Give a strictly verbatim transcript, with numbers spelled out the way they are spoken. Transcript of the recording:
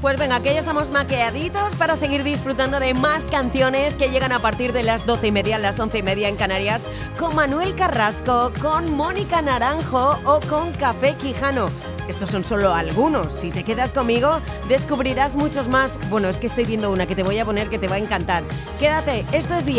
Pues venga, que ya estamos maqueaditos para seguir disfrutando de más canciones que llegan a partir de las doce y media, las once y media en Canarias, con Manuel Carrasco, con Mónica Naranjo o con Café Quijano. Estos son solo algunos. Si te quedas conmigo, descubrirás muchos más. Bueno, es que estoy viendo una que te voy a poner que te va a encantar. Quédate, esto es Día.